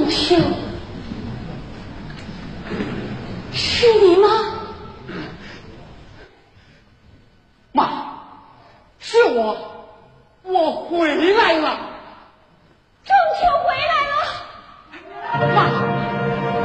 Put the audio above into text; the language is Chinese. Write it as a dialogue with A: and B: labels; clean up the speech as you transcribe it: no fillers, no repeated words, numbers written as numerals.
A: 母亲，是你吗？
B: 妈，是我回来了。